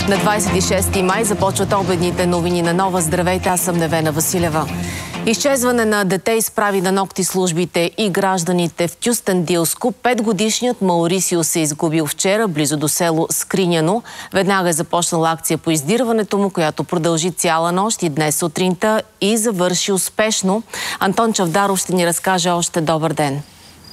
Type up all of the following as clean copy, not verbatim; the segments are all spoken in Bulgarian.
На 26 май започват обедните новини на Нова. Здравейте, аз съм Невена Василева. Изчезване на дете изправи на нокти службите и гражданите в Кюстендилско. 5-годишният Маурисио се изгубил вчера близо до село Скриняно. Веднага е започнала акция по издирването му, която продължи цяла нощ и днес сутринта и завърши успешно. Антон Чавдаров ще ни разкаже още. Добър ден.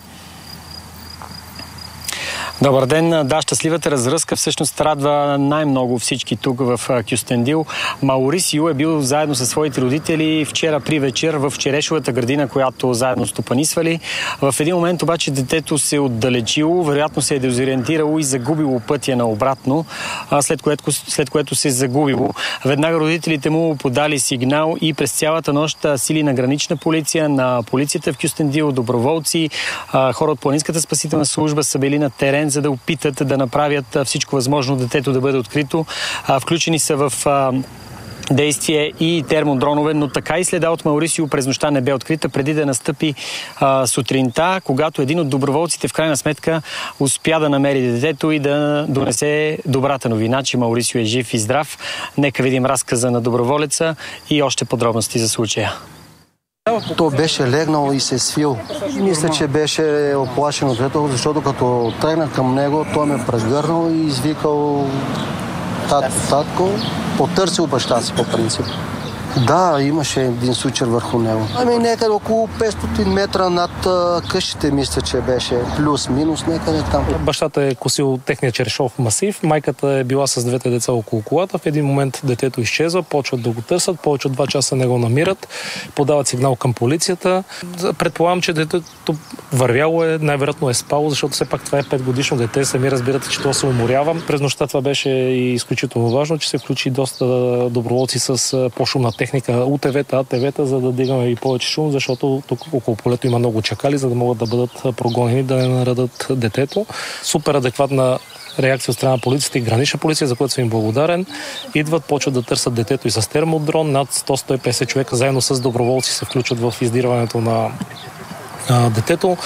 Добър ден. Да, щастливата разръзка всъщност радва най-много всички тук в Кюстендил. Маурисио е бил заедно със своите родители вчера при вечер в черешовата градина, която заедно стопанисвали. В един момент обаче детето се отдалечило, вероятно се е дезориентирало и загубило пътя на обратно, след което се е загубило. Веднага родителите му подали сигнал и през цялата нощ сили на гранична полиция, на полицията в Кюстендил, доброволци, хора от Планинската спасителна служба са били на терен, за да опитат да направят всичко възможно детето да бъде открито. Включени са в действие и термодронове, но така и следа от Маурисио през нощта не бе открита преди да настъпи сутринта, когато един от доброволците в крайна сметка успя да намери детето и да донесе добрата новина, че Маурисио е жив и здрав. Нека видим разказа на доброволеца и още подробности за случая. То беше легнал и се свил. Мисля, че беше оплашен от детето, защото като тръгна към него, той ме прегърнал и извикал татко, потърсил баща си по принцип. Да, имаше един сучер върху него. Некъде около 500 метра над къщите, мисля, че беше плюс-минус, некъде там. Бащата е косил техния черешов масив, майката е била с двете деца около колата. В един момент детето изчезва, почват да го търсят, повече от 2 часа не го намират, подават сигнал към полицията. Предполагам, че детето вървяло е, най-вероятно е спало, защото все пак това е 5-годишно дете, сами разбирате, че това се уморява. През нощта това беше и изключително важно, че се включи доста доброволци с по-шумна техника, УТВ-та, АТВ-та, за да дигаме и повече шум, защото тук около полето има много чакали, за да могат да бъдат прогонени, да не наредат детето. Супер адекватна реакция от страна на полицията и гранична полиция, за което съм им благодарен. Идват, почват да търсят детето и с термодрон. Над 100-150 човека заедно с доброволци се включват в издирването на детето.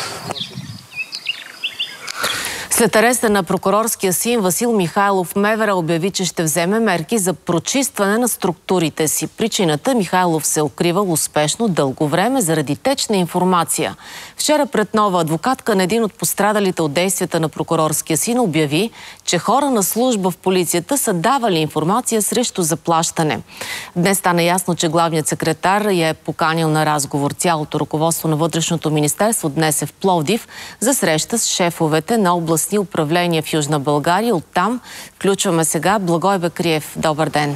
След ареста на прокурорския син Васил Михайлов, МВР обяви, че ще вземе мерки за прочистване на структурите си. Причината: Михайлов се укривал успешно дълго време заради течна информация. Вчера пред Нова адвокатка на един от пострадалите от действията на прокурорския син обяви, че хора на служба в полицията са давали информация срещу заплащане. Днес стана ясно, че главният секретар я е поканил на разговор. Цялото ръководство на Вътрешното министерство днес е в Пловдив за среща с шефовете на областни управления в Южна България. Оттам включваме сега Благой Бекриев. Добър ден!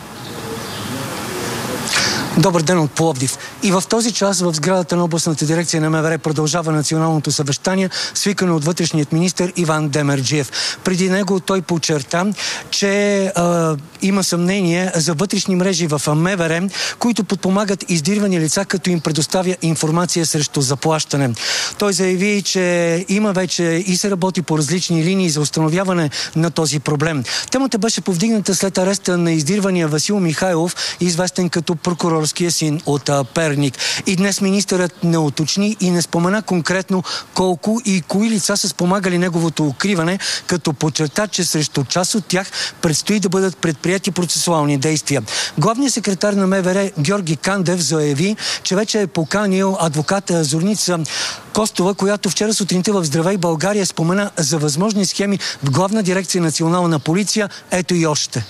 Добър ден от Пловдив. И в този час в сградата на областната дирекция на МВР продължава националното съвещание, свикано от вътрешният министър Иван Демерджиев. Преди него той подчерта, че има съмнение за вътрешни мрежи в МВР, които подпомагат издирвани лица, като им предоставя информация срещу заплащане. Той заяви, че има вече и се работи по различни линии за установяване на този проблем. Темата беше повдигната след ареста на издирвания Васил Михайлов, известен като прокурорския син от Перник. И днес министърът не уточни и не спомена конкретно колко и кои лица са спомагали неговото укриване, като подчерта, че срещу част от тях предстои да бъдат предприяти процесуални действия. Главният секретар на МВР Георги Кандев заяви, че вече е поканил адвоката Зорница Костова, която вчера сутринта в Здравей България спомена за възможни схеми в Главна дирекция национална полиция. Ето и още.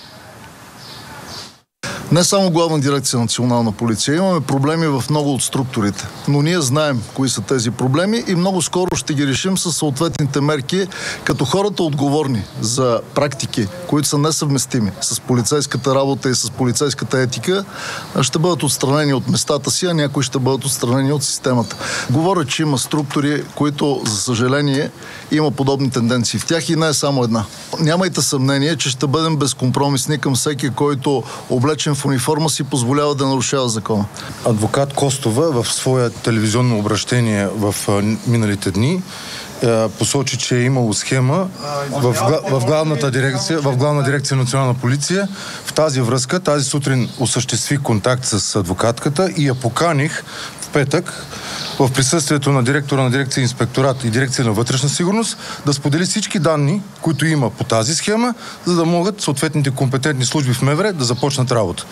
Не само Главна дирекция национална полиция. Имаме проблеми в много от структурите. Но ние знаем кои са тези проблеми и много скоро ще ги решим със съответните мерки, като хората отговорни за практики, които са несъвместими с полицейската работа и с полицейската етика, ще бъдат отстранени от местата си, а някои ще бъдат отстранени от системата. Говоря, че има структури, които, за съжаление, има подобни тенденции в тях и не е само една. Нямайте съмнение, че ще бъдем безкомпромисни към всеки, който облечен в униформа си позволява да нарушава закона. Адвокат Костова в свое телевизионно обращение в миналите дни посочи, че е имало схема в Главна дирекция национална полиция. В тази връзка тази сутрин осъществи контакт с адвокатката и я поканих в петък в присъствието на директора на дирекция Инспекторат и дирекция на вътрешна сигурност да сподели всички данни, които има по тази схема, за да могат съответните компетентни служби в МВР да започнат работа.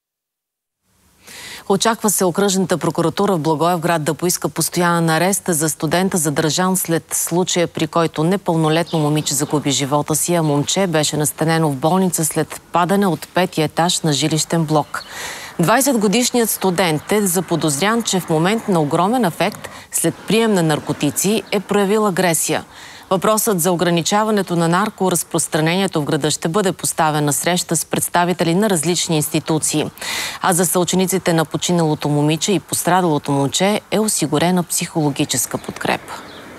Очаква се окръжната прокуратура в Благоевград да поиска постоянен арест за студента, задържан след случая, при който непълнолетно момиче загуби живота си, а момче беше настанено в болница след падане от 5-ти етаж на жилищен блок. 20-годишният студент е заподозрян, че в момент на огромен афект след прием на наркотици е проявил агресия. Въпросът за ограничаването на наркоразпространението в града ще бъде поставен на среща с представители на различни институции. А за съучениците на починалото момиче и пострадалото момче е осигурена психологическа подкрепа.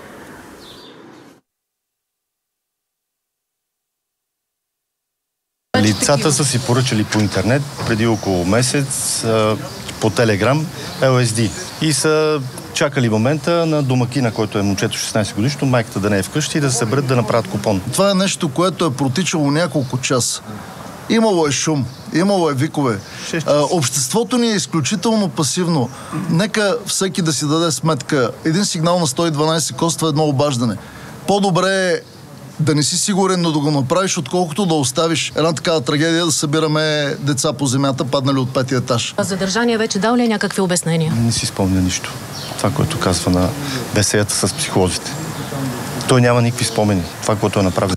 Лицата са си поръчали по интернет преди около месец по Телеграм LSD и са чакали момента на домакина, който е момчето 16 годишно, майката да не е вкъщи и да се съберат да направят купон. Това е нещо, което е протичало няколко часа. Имало е шум, имало е викове. Обществото ни е изключително пасивно. Нека всеки да си даде сметка. Един сигнал на 112 коства едно обаждане. По-добре е да не си сигурен, но да го направиш, отколкото да оставиш една такава трагедия да събираме деца по земята, паднали от 5-ти етаж. Задържания вече дал ли някакви обяснения? Не си спомня нищо. Това, което казва на беседата с психолозите. Той няма никакви спомени. Това, което е направил.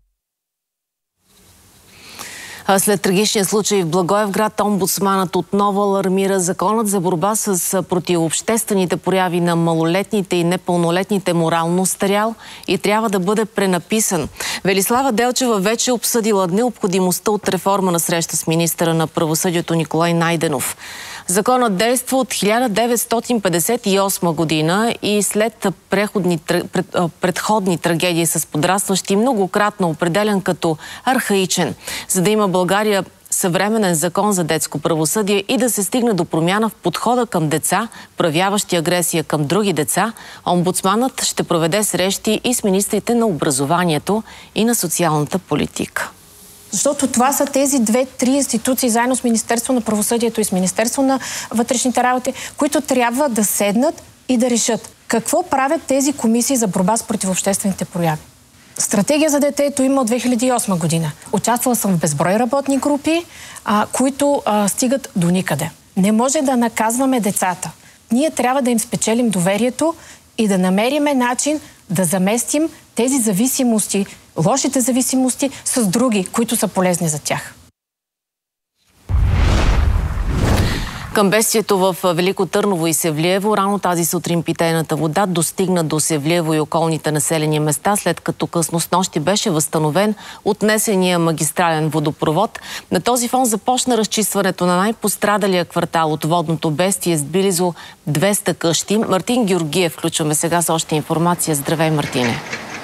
След трагичния случай в Благоевград, омбудсманът отново алармира. Законът за борба с противообществените прояви на малолетните и непълнолетните морално остарял и трябва да бъде пренаписан. Велислава Делчева вече обсъдила необходимостта от реформа на среща с министъра на правосъдието Николай Найденов. Законът действа от 1958 година и след предходни трагедии с подрастващи многократно определен като архаичен. За да има България съвременен закон за детско правосъдие и да се стигне до промяна в подхода към деца, проявяващи агресия към други деца, омбудсманът ще проведе срещи и с министрите на образованието и на социалната политика. Защото това са тези 2-3 институции, заедно с Министерство на правосъдието и с Министерство на вътрешните работи, които трябва да седнат и да решат какво правят тези комисии за борба с противообществените прояви. Стратегия за детето има от 2008 година. Участвала съм в безброй работни групи, които стигат до никъде. Не може да наказваме децата. Ние трябва да им спечелим доверието и да намериме начин да заместим тези зависимости, лошите зависимости с други, които са полезни за тях. Към бедствието в Велико Търново и Севлиево, рано тази сутрин питейната вода достигна до Севлиево и околните населени места, след като късно снощи беше възстановен отнесения магистрален водопровод. На този фон започна разчистването на най-пострадалия квартал от водното бедствие с близо 200 къщи. Мартин Георгиев включваме сега с още информация. Здравей, Мартине!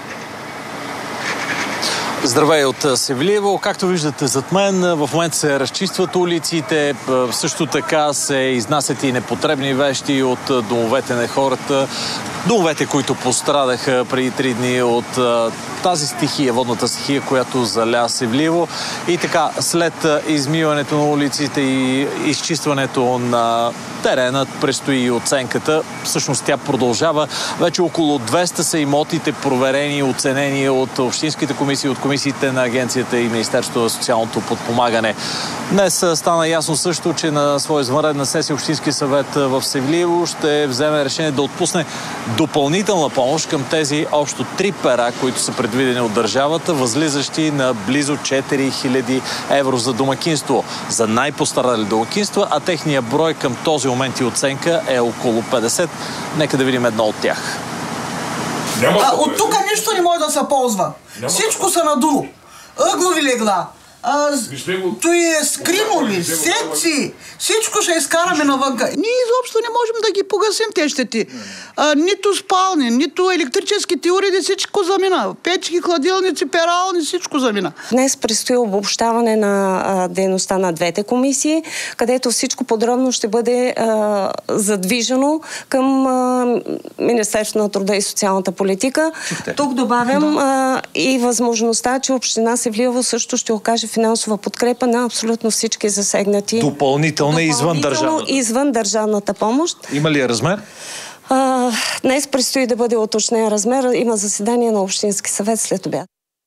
Здравей от Севлиево. Както виждате зад мен, в момента се разчистват улиците, също така се изнасят и непотребни вещи от домовете на хората, домовете, които пострадаха преди 3 дни от тази стихия, водната стихия, която заля Севлиево. И така, след измиването на улиците и изчистването на терена, предстои и оценката. Всъщност тя продължава. Вече около 200 са имотите проверени и оценени от общинските комисии, от комисиите на агенцията и Министерството на социалното подпомагане. Днес стана ясно също, че на своя извънредна сесия Общински съвет в Севлиево ще вземе решение да отпусне допълнителна помощ към тези общо 3 пера, които са предвидени от държавата, възлизащи на близо 4000 евро за домакинство, за най-пострадали домакинства, а техния брой към този момент и оценка е около 50. Нека да видим едно от тях. От тук нищо не може да се ползва. Всичко са надолу. Ъглови легла. Той е скринови, секции. Всичко ще изкараме навънка. Ние изобщо не можем да ги погасим те щети. Нито спални, нито електрическите уреди, всичко замина. Печки, хладилници, перални, всичко замина. Днес предстои обобщаване на дейността на двете комисии, където всичко подробно ще бъде задвижено към Министерството на труда и социалната политика. Тук добавям и възможността, че община Севлиево също ще окаже финансова подкрепа на абсолютно всички засегнати. Допълнително извън държавната. Извън държавната помощ. Има ли размер? Днес предстои да бъде уточнен размер. Има заседание на Общински съвет след обяд.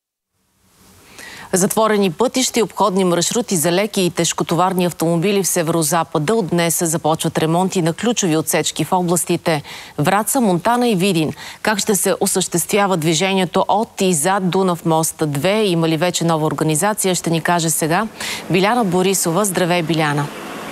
Затворени пътища и обходни маршрути за леки и тежкотоварни автомобили в северозапада. От днес започват ремонти на ключови отсечки в областите Враца, Монтана и Видин. Как ще се осъществява движението от и зад Дунав мост 2? Има ли вече нова организация? Ще ни каже сега Биляна Борисова. Здравей, Биляна!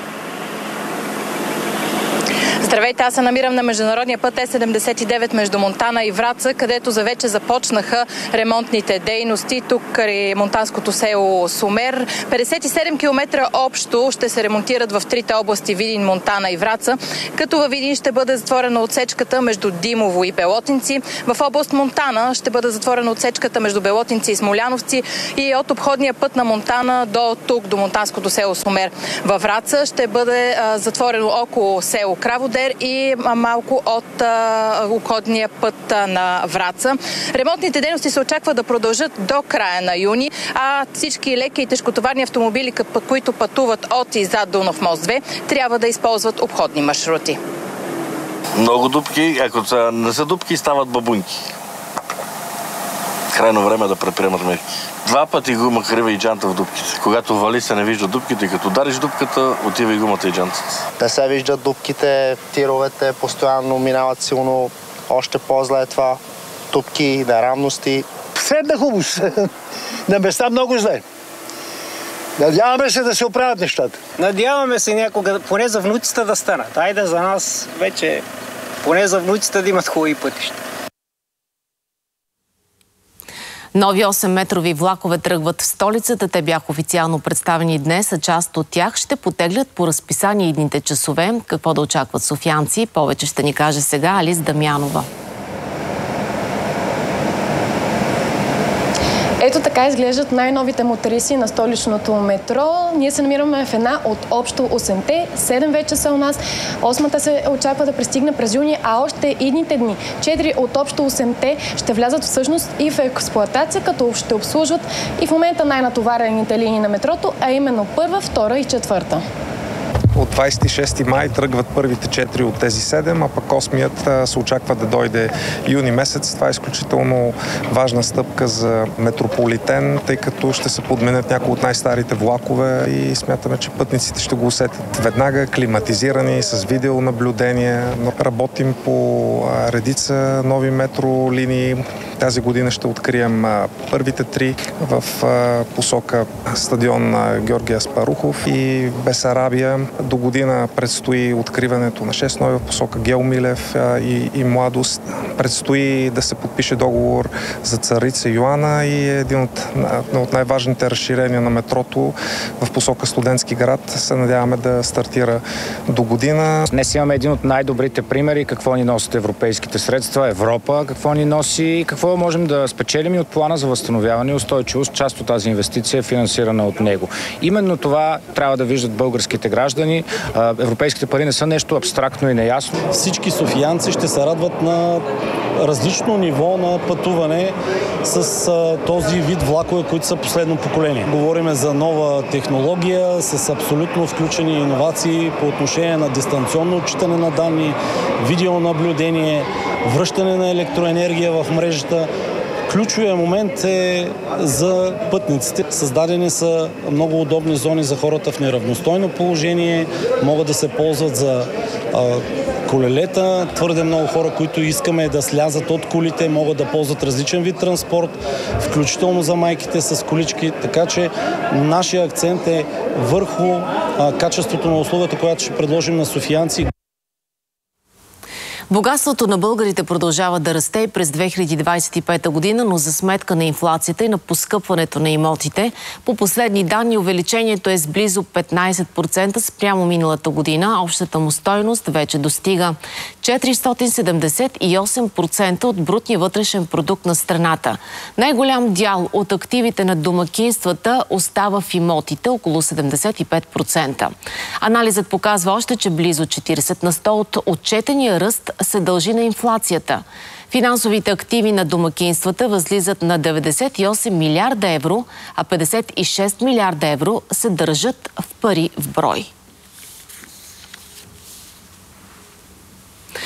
Здравейте, аз се намирам на международния път Е79 между Монтана и Враца, където за вече започнаха ремонтните дейности. Тук е монтанското село Сумер. 57 км общо ще се ремонтират в трите области Видин, Монтана и Враца, като във Видин ще бъде затворена отсечката между Димово и Белотинци. В област Монтана ще бъде затворена отсечката между Белотинци и Смоляновци и от обходния път на Монтана до тук, до монтанското село Сумер. Във Враца ще бъде затворено около село Краводер и малко от обходния път на Враца. Ремонтните дейности се очаква да продължат до края на юни, а всички леки и тежкотоварни автомобили, които пътуват от и зад Дунав мост 2, трябва да използват обходни маршрути. Много дупки, ако не са дупки, стават бабунки. Крайно време да предприемат мерки. 2 пъти гума крива и джанта в дупките. Когато вали се не вижда дупките, като удариш дупката, отива и гумата и джантата. Не се виждат дупките, тировете постоянно минават силно, още по-зле това. Дупки, неравности. Седна хубаво. На места много зле. Надяваме се да се оправят нещата. Надяваме се някога, поне за внуците да станат. Айде за нас вече, поне за внуците да имат хубави пътища. Нови 8-метрови влакове тръгват в столицата. Те бяха официално представени днес, а част от тях ще потеглят по разписание идните часове. Какво да очакват софиянци? Повече ще ни каже сега Алис Дамянова. Ето така изглеждат най-новите моториси на столичното метро. Ние се намираме в една от общо 8-те. 7 вече са у нас. 8-та се очаква да пристигне през юни, а още идните дни 4 от общо 8-те ще влязат всъщност и в експлоатация, като ще обслужват и в момента най-натоварените линии на метрото, а именно 1, 2 и 4. От 26 май тръгват първите 4 от тези 7, а пък 8-ят се очаква да дойде юни месец. Това е изключително важна стъпка за Метрополитен, тъй като ще се подменят някои от най-старите влакове и смятаме, че пътниците ще го усетят веднага, климатизирани, с видеонаблюдение. Работим по редица нови метролинии. Тази година ще открием първите 3 в посока стадион Георги Аспарухов и Бесарабия. До година предстои откриването на 6 нови в посока Геомилев и Младост. Предстои да се подпише договор за Царица Йоана и един от най-важните разширения на метрото в посока Студентски град се надяваме да стартира до година. Днес имаме един от най-добрите примери какво ни носят европейските средства, Европа, какво ни носи и какво можем да спечелим и от плана за възстановяване и устойчивост. Част от тази инвестиция е финансирана от него. Именно това трябва да виждат българските граждани. Европейските пари не са нещо абстрактно и неясно. Всички софиянци ще се радват на различно ниво на пътуване с този вид влакове, които са последно поколение. Говориме за нова технология с абсолютно включени иновации по отношение на дистанционно отчитане на данни, видеонаблюдение, връщане на електроенергия в мрежата. Ключовият момент е за пътниците. Създадени са много удобни зони за хората в неравностойно положение, могат да се ползват за колелета. Твърде много хора, които искаме да слязат от колите, могат да ползват различен вид транспорт, включително за майките с колички. Така че нашия акцент е върху качеството на услугата, която ще предложим на софиянци. Богатството на българите продължава да расте и през 2025 година, но за сметка на инфлацията и на поскъпването на имотите. По последни данни увеличението е с близо 15% спрямо миналата година. Общата му стойност вече достига 478% от брутния вътрешен продукт на страната. Най-голям дял от активите на домакинствата остава в имотите, около 75%. Анализът показва още, че близо 40 на 100 от отчетения ръст се дължи на инфлацията. Финансовите активи на домакинствата възлизат на 98 милиарда евро, а 56 милиарда евро се държат в пари в брой.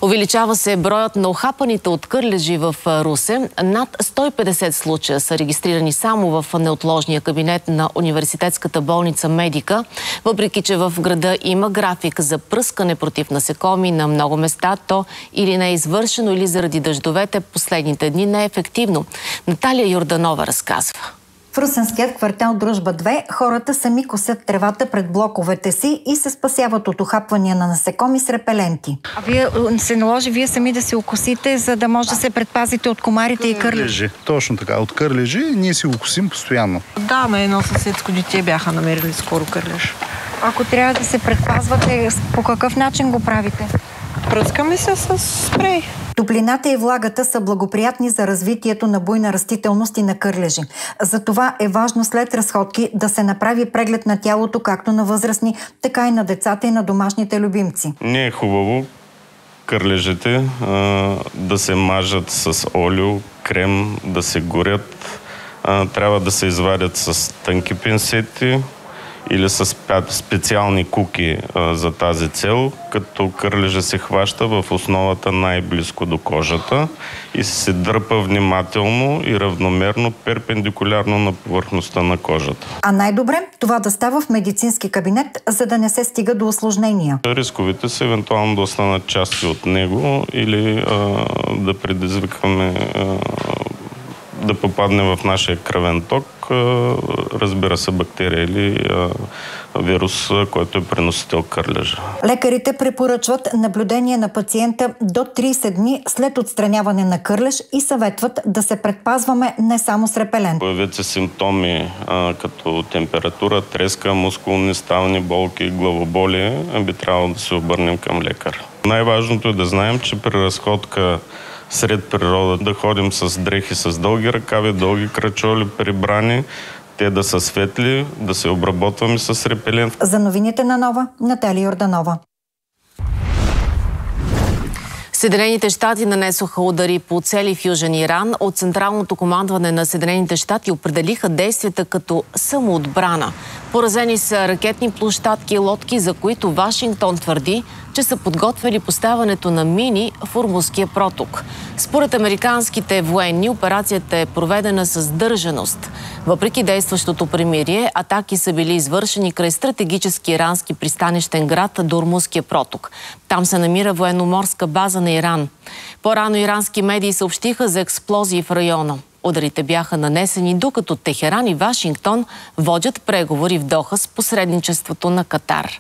Увеличава се броят на охапаните от кърлежи в Русе. Над 150 случая са регистрирани само в неотложния кабинет на университетската болница Медика, въпреки че в града има график за пръскане против насекоми на много места, то или не е извършено, или заради дъждовете последните дни не е ефективно. Наталия Йорданова разказва. В русенският квартал Дружба 2 хората сами косят тревата пред блоковете си и се спасяват от ухапвания на насекоми с репеленти. А вие се наложи вие сами да се окосите, за да може да се предпазите от комарите и кърлежи? Точно така, от кърлежи ние си го косим постоянно. Да, на едно съседско дете бяха намерили скоро кърлеж. Ако трябва да се предпазвате, по какъв начин го правите? Пръскаме се с спрей. Топлината и влагата са благоприятни за развитието на буйна растителност и на кърлежи. Затова е важно след разходки да се направи преглед на тялото както на възрастни, така и на децата и на домашните любимци. Не е хубаво кърлежите да се мажат с олио, крем, да се горят. Трябва да се извадят с тънки пинцети или с специални куки за тази цел, като кърлежа се хваща в основата най-близко до кожата и се дърпа внимателно и равномерно, перпендикулярно на повърхността на кожата. А най-добре това да става в медицински кабинет, за да не се стига до осложнения. Рисковите са евентуално да останат части от него или да предизвикаме да попадне в нашия кръвен ток, разбира се, бактерия или вирус, който е преносител кърлежа. Лекарите препоръчват наблюдение на пациента до 30 дни след отстраняване на кърлеж и съветват да се предпазваме не само с репелент. Появят се симптоми като температура, треска, мускулни, ставни болки, главоболие, би трябвало да се обърнем към лекар. Най-важното е да знаем, че при разходка сред природа да ходим с дрехи с дълги ръкави, дълги крачоли, прибрани, те да са светли, да се обработваме с репелент. За новините на Нова, Наталия Йорданова. Съединените щати нанесоха удари по цели в Южен Иран. От Централното командване на Съединените щати определиха действията като самоотбрана. Поразени са ракетни площадки и лодки, за които Вашингтон твърди, че са подготвили поставянето на мини в Ормузския проток. Според американските военни, операцията е проведена с сдържаност. Въпреки действащото примирие, атаки са били извършени край стратегически ирански пристанищен град до Ормузския проток. Там се намира военноморска база на Иран. По-рано ирански медии съобщиха за експлозии в района. Ударите бяха нанесени, докато Техеран и Вашингтон водят преговори в Доха с посредничеството на Катар.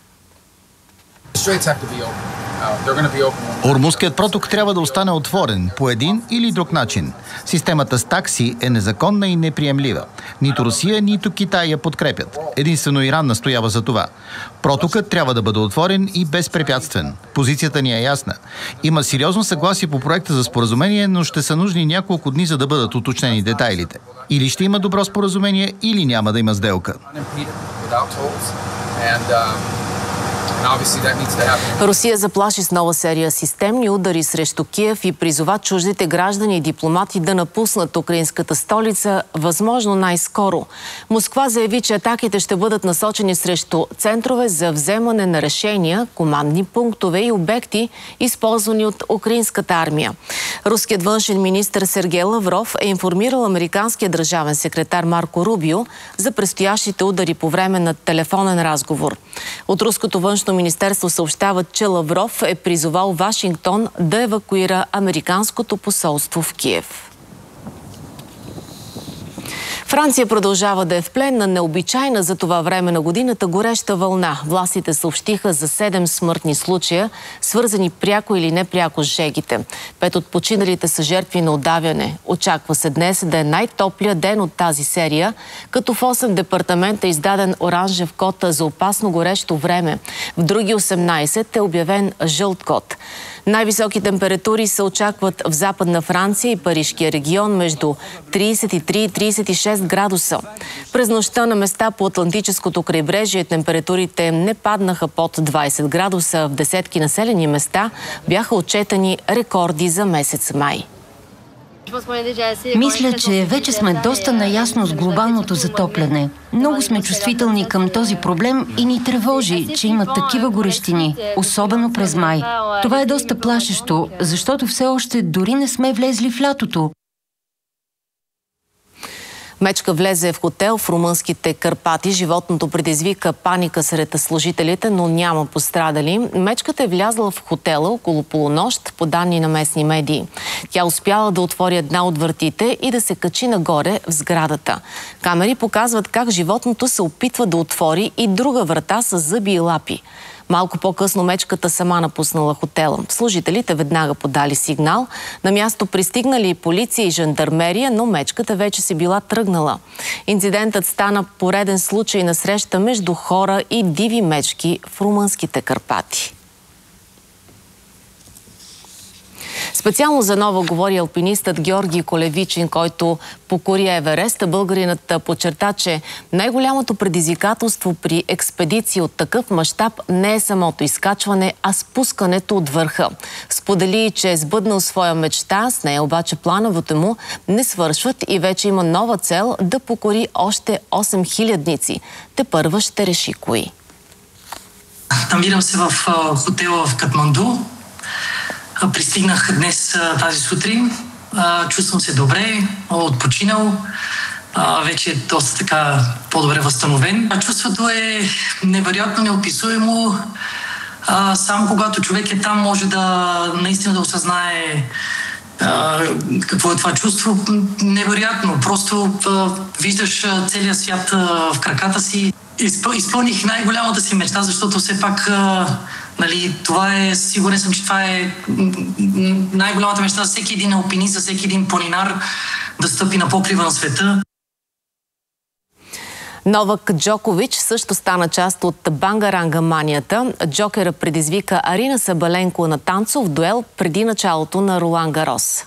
Ормузският проток трябва да остане отворен по един или друг начин. Системата с такси е незаконна и неприемлива. Нито Русия, нито Китай я подкрепят. Единствено Иран настоява за това. Протокът трябва да бъде отворен и безпрепятствен. Позицията ни е ясна. Има сериозно съгласие по проекта за споразумение, но ще са нужни няколко дни, за да бъдат уточнени детайлите. Или ще има добро споразумение, или няма да има сделка. Русия заплаши с нова серия системни удари срещу Киев и призова чуждите граждани и дипломати да напуснат украинската столица възможно най-скоро. Москва заяви, че атаките ще бъдат насочени срещу центрове за вземане на решения, командни пунктове и обекти, използвани от украинската армия. Руският външен министър Сергей Лавров е информирал американския държавен секретар Марко Рубио за предстоящите удари по време на телефонен разговор. От руското външно министерство съобщават, че Лавров е призовал Вашингтон да евакуира американското посолство в Киев. Франция продължава да е в плен на необичайна за това време на годината гореща вълна. Властите съобщиха за 7 смъртни случая, свързани пряко или непряко с жегите. 5 от починалите са жертви на удавяне. Очаква се днес да е най-топлия ден от тази серия, като в 8 департамента е издаден оранжев код за опасно горещо време. В други 18 е обявен жълт код. Най-високи температури се очакват в Западна Франция и Парижкия регион между 33 и 36 градуса. През нощта на места по Атлантическото крайбрежие температурите не паднаха под 20 градуса. В десетки населени места бяха отчетени рекорди за месец май. Мисля, че вече сме доста наясно с глобалното затопляне. Много сме чувствителни към този проблем и ни тревожи, че има такива горещини, особено през май. Това е доста плашещо, защото все още дори не сме влезли в лятото. Мечка влезе в хотел в румънските Карпати. Животното предизвика паника сред служителите, но няма пострадали. Мечката е влязла в хотела около полунощ, по данни на местни медии. Тя успяла да отвори една от вратите и да се качи нагоре в сградата. Камери показват как животното се опитва да отвори и друга врата с зъби и лапи. Малко по-късно мечката сама напуснала хотела. Служителите веднага подали сигнал. На място пристигнали полиция и жандармерия, но мечката вече си била тръгнала. Инцидентът стана пореден случай на среща между хора и диви мечки в румънските Карпати. Специално за Нова говори алпинистът Георги Колевичин, който покори Еверест. Българинът подчерта, че най-голямото предизвикателство при експедиции от такъв мащаб не е самото изкачване, а спускането от върха. Сподели, че е сбъднал своя мечта, с нея обаче плановете му не свършват и вече има нова цел да покори още 8 хилядници. Тепърва ще реши кои. Намирам се в хотела в Катманду. Пристигнах днес тази сутрин. Чувствам се добре, отпочинал. Вече е доста така по-добре възстановен. Чувството е невероятно, неописуемо. Само когато човек е там, може да наистина да осъзнае какво е това чувство. Невероятно. Просто виждаш целия свят в краката си. Изпълних най-голямата си мечта, защото все пак това е, сигурен съм, че това е най-голямата мечта за всеки един алпинист, за всеки един планинар да стъпи на покрива на света. Новак Джокович също стана част от бангаранга манията. Джокера предизвика Арина Сабаленко на танцов дуел преди началото на Ролан Гарос.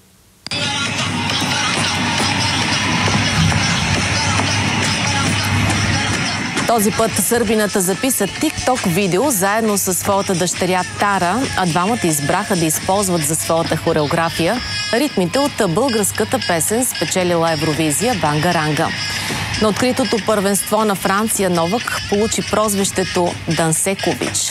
Този път сърбината записа TikTok видео заедно с своята дъщеря Тара, а двамата избраха да използват за своята хореография ритмите от българската песен, спечелила Евровизия Бангаранга. На откритото първенство на Франция Новак получи прозвището Дансекович.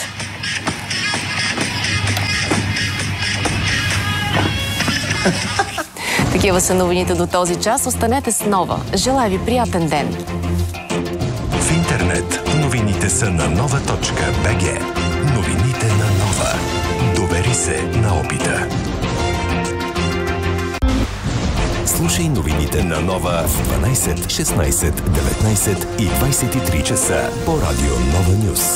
Такива са новините до този час. Останете с Нова. Желая ви приятен ден! В интернет новините са на nova.bg. Новините на Нова. Довери се на опита. Слушай новините на Нова в 12, 16, 19 и 23 часа по радио Нова Нюс.